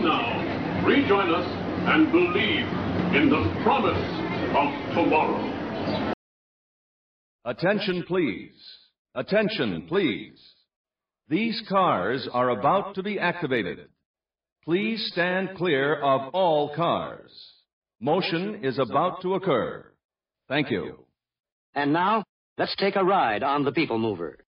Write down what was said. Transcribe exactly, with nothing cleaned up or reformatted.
from now, rejoin us and believe in the promise of tomorrow. Attention, please. Attention, please. These cars are about to be activated. Please stand clear of all cars. Motion is about to occur. Thank you. And now, let's take a ride on the People Mover.